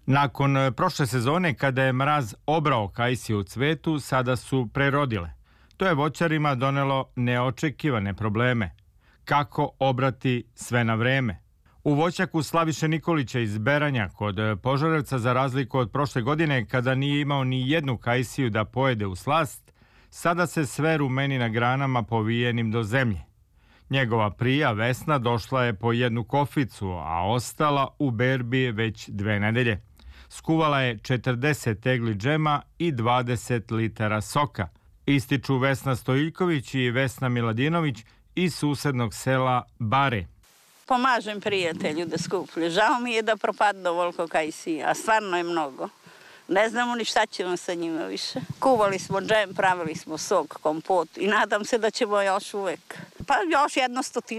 Nakon prošle sezone, kada je mraz obrao kajsije u cvetu, sada su prerodile. To je voćarima donelo neočekivane probleme. Kako obrati sve na vreme? U voćaku Slaviše Nikolića iz Beranja kod Požarevca, za razliku od prošle godine kada nije imao ni jednu kajsiju da pojede u slast, sada se sve rumeni na granama povijenim do zemlje. Njegova prija Vesna došla je po jednu koficu, a ostala u berbi već 2 nedelje. Skuvala je 40 tegli džema i 20 litara soka. Ističu Vesna Stojiljković i Vesna Miladinović iz susednog sela Bare. Pomažem prijatelju da skuplje. Žao mi je da propadne ovoliko kajsija, a stvarno je mnogo. Ne znamo ni šta ćemo sa njima više. Kuvali smo džem, pravili smo sok, kompot i nadam se da ćemo još uvek. Pa još 100